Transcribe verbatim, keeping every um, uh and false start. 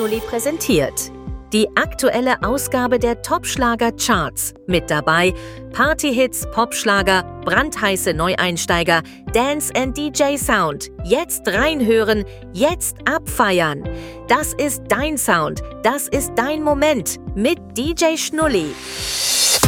Schnulli präsentiert. Die aktuelle Ausgabe der Top-Schlager-Charts. Mit dabei Partyhits, Popschlager, brandheiße Neueinsteiger, Dance and D J Sound. Jetzt reinhören, jetzt abfeiern. Das ist dein Sound, das ist dein Moment mit D J Schnulli.